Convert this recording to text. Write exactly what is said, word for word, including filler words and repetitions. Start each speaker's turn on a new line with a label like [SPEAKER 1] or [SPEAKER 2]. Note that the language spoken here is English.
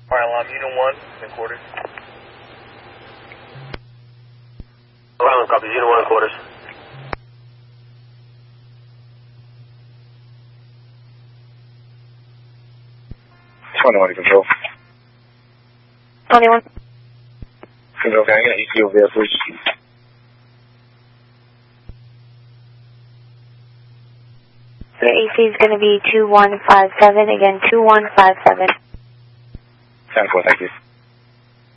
[SPEAKER 1] Fire alarm unit one, in quarters.
[SPEAKER 2] Rhode Island copies, unit one in quarters.
[SPEAKER 3] twenty-one to control.
[SPEAKER 4] twenty-one.
[SPEAKER 3] Control, can I get an E C over there, please?
[SPEAKER 4] Your A C is going to be two one five seven, again, two one five seven.
[SPEAKER 3] ten four, thank you.